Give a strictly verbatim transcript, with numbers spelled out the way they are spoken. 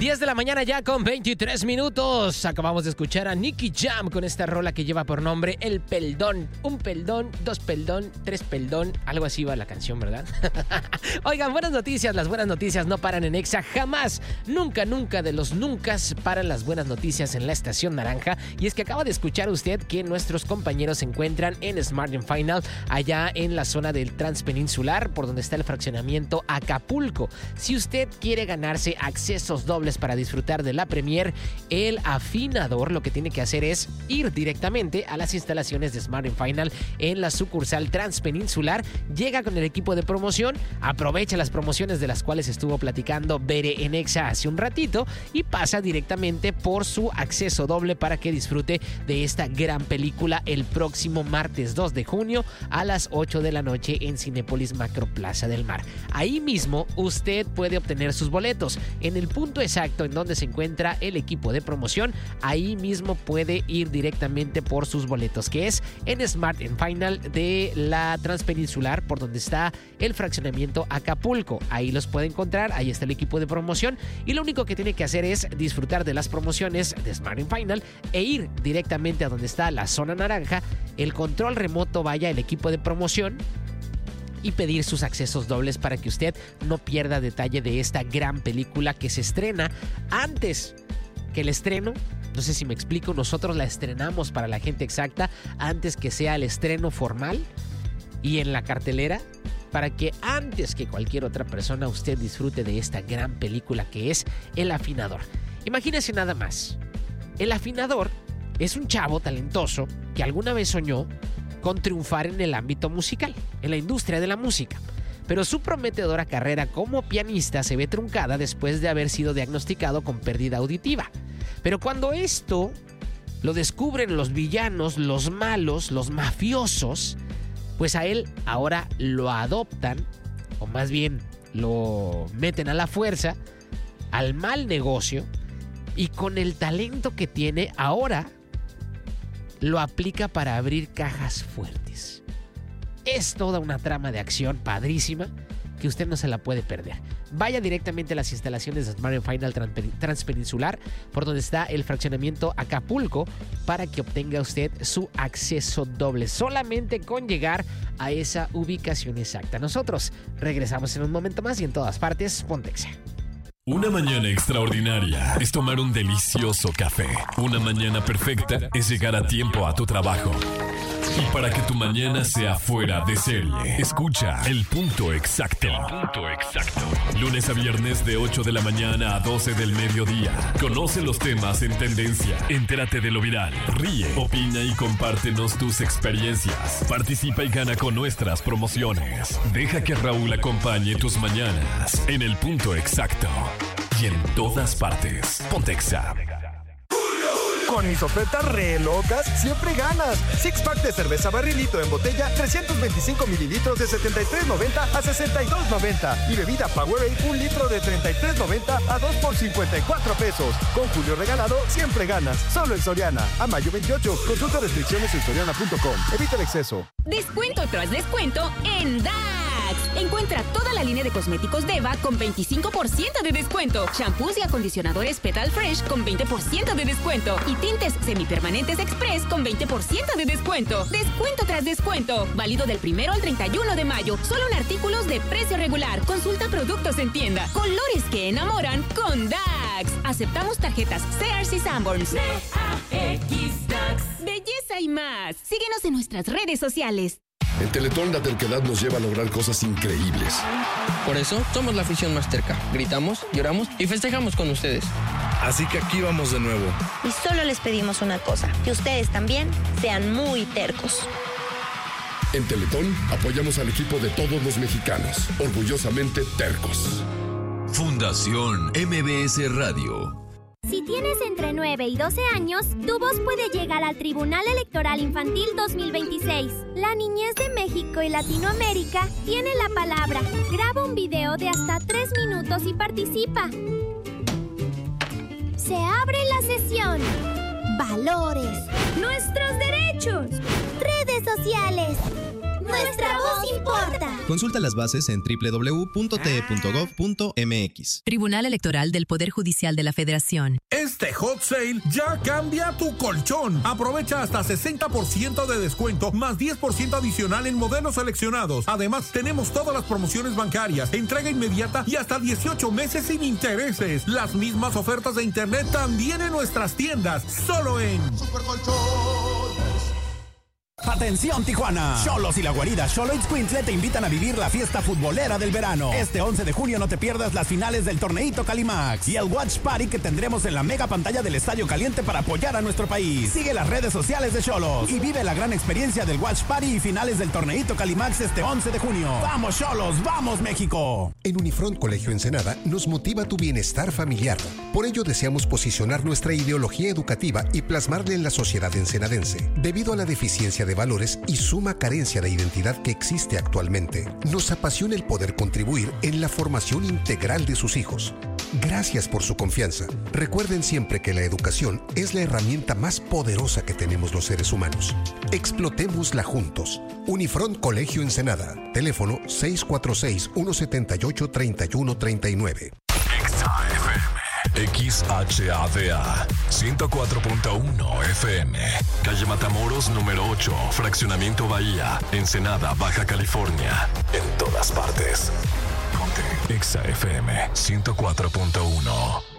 diez de la mañana ya con veintitrés minutos. Acabamos de escuchar a Nicky Jam con esta rola que lleva por nombre El Peldón. Un peldón, dos peldón, tres peldón. Algo así va la canción, ¿verdad? Oigan, buenas noticias. Las buenas noticias no paran en Exa. Jamás, nunca, nunca de los nunca paran las buenas noticias en la estación naranja. Y es que acaba de escuchar usted que nuestros compañeros se encuentran en Smart and Final, allá en la zona del Transpeninsular, por donde está el fraccionamiento Acapulco. Si usted quiere ganarse accesos dobles para disfrutar de la premier, El Afinador, lo que tiene que hacer es ir directamente a las instalaciones de Smart and Final en la sucursal Transpeninsular, llega con el equipo de promoción, aprovecha las promociones de las cuales estuvo platicando Bere en Exa hace un ratito y pasa directamente por su acceso doble para que disfrute de esta gran película el próximo martes dos de junio a las ocho de la noche en Cinépolis Macro Plaza del Mar. Ahí mismo usted puede obtener sus boletos en el punto exacto en donde se encuentra el equipo de promoción. Ahí mismo puede ir directamente por sus boletos, que es en Smart and Final de la Transpeninsular, por donde está el fraccionamiento Acapulco. Ahí los puede encontrar, ahí está el equipo de promoción y lo único que tiene que hacer es disfrutar de las promociones de Smart and Final e ir directamente a donde está la zona naranja, el control remoto, vaya el equipo de promoción, y pedir sus accesos dobles para que usted no pierda detalle de esta gran película que se estrena antes que el estreno. No sé si me explico, nosotros la estrenamos para la gente exacta antes que sea el estreno formal y en la cartelera, para que antes que cualquier otra persona usted disfrute de esta gran película que es El Afinador. Imagínese nada más, El Afinador es un chavo talentoso que alguna vez soñó con triunfar en el ámbito musical, en la industria de la música. Pero su prometedora carrera como pianista se ve truncada después de haber sido diagnosticado con pérdida auditiva. Pero cuando esto lo descubren los villanos, los malos, los mafiosos, pues a él ahora lo adoptan, o más bien lo meten a la fuerza, al mal negocio, y con el talento que tiene ahora lo aplica para abrir cajas fuertes. Es toda una trama de acción padrísima que usted no se la puede perder. Vaya directamente a las instalaciones de Smart and Final Transpeninsular, por donde está el fraccionamiento Acapulco, para que obtenga usted su acceso doble, solamente con llegar a esa ubicación exacta. Nosotros regresamos en un momento más y en todas partes, ponte Exa. Una mañana extraordinaria es tomar un delicioso café. Una mañana perfecta es llegar a tiempo a tu trabajo. Y para que tu mañana sea fuera de serie, escucha El Punto Exacto. El Punto Exacto. Lunes a viernes de ocho de la mañana a doce del mediodía. Conoce los temas en tendencia. Entérate de lo viral. Ríe, opina y compártenos tus experiencias. Participa y gana con nuestras promociones. Deja que Raúl acompañe tus mañanas en El Punto Exacto. Y en todas partes. Ponte Exa. Con mis ofertas re locas, siempre ganas. Six pack de cerveza barrilito en botella, trescientos veinticinco mililitros de setenta y tres noventa a sesenta y dos noventa. Y bebida Powerade, un litro de treinta y tres noventa a dos por cincuenta y cuatro pesos. Con Julio regalado, siempre ganas. Solo en Soriana. A mayo veintiocho. Consulta restricciones en soriana punto com. Evita el exceso. Descuento tras descuento en D A X. Encuentra toda la línea de cosméticos Deva con veinticinco por ciento de descuento. Shampoos y acondicionadores Petal Fresh con veinte por ciento de descuento. Y tintes semipermanentes Express con veinte por ciento de descuento. Descuento tras descuento. Válido del primero al treinta y uno de mayo. Solo en artículos de precio regular. Consulta productos en tienda. Colores que enamoran con D A X. Aceptamos tarjetas Sears y Sanborns. D A X D A X. Belleza y más. Síguenos en nuestras redes sociales. En Teletón la terquedad nos lleva a lograr cosas increíbles. Por eso somos la afición más terca. Gritamos, lloramos y festejamos con ustedes. Así que aquí vamos de nuevo. Y solo les pedimos una cosa, que ustedes también sean muy tercos. En Teletón apoyamos al equipo de todos los mexicanos, orgullosamente tercos. Fundación M B S Radio. Si tienes entre nueve y doce años, tu voz puede llegar al Tribunal Electoral Infantil dos mil veintiséis. La niñez de México y Latinoamérica tiene la palabra. Graba un video de hasta tres minutos y participa. Se abre la sesión. Valores. Nuestros derechos. Redes sociales. Nuestra voz importa. Consulta las bases en doble u doble u doble u punto t e punto gov punto m x. Tribunal Electoral del Poder Judicial de la Federación. Este hot sale ya cambia tu colchón. Aprovecha hasta sesenta por ciento de descuento más diez por ciento adicional en modelos seleccionados. Además, tenemos todas las promociones bancarias, entrega inmediata y hasta dieciocho meses sin intereses. Las mismas ofertas de internet también en nuestras tiendas, solo en Supercolchones. Atención Tijuana, Xolos y la guarida Xolo Ixcuintle te invitan a vivir la fiesta futbolera del verano. Este once de junio no te pierdas las finales del torneito Calimax y el Watch Party que tendremos en la mega pantalla del Estadio Caliente para apoyar a nuestro país. Sigue las redes sociales de Xolos y vive la gran experiencia del Watch Party y finales del torneito Calimax este once de junio. ¡Vamos Xolos! ¡Vamos México! En Unifront Colegio Ensenada nos motiva tu bienestar familiar. Por ello deseamos posicionar nuestra ideología educativa y plasmarla en la sociedad ensenadense. Debido a la deficiencia de valores y suma carencia de identidad que existe actualmente, nos apasiona el poder contribuir en la formación integral de sus hijos. Gracias por su confianza. Recuerden siempre que la educación es la herramienta más poderosa que tenemos los seres humanos. Explotémosla juntos. Unifront Colegio Ensenada. Teléfono seis cuatro seis, uno siete ocho, tres uno tres nueve. X H A D A ciento cuatro punto uno F M, calle Matamoros número ocho, Fraccionamiento Bahía, Ensenada, Baja California. En todas partes. Ponte X F M ciento cuatro punto uno.